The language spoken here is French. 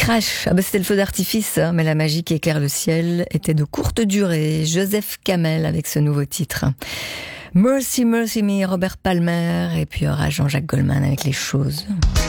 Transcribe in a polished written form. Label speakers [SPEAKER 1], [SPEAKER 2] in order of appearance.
[SPEAKER 1] Crash, c'était le feu d'artifice, hein, mais la magie qui éclaire le ciel était de courte durée. Joseph Kamel avec ce nouveau titre. Mercy, Mercy Me, Robert Palmer, et puis il y aura Jean-Jacques Goldman avec Les Choses.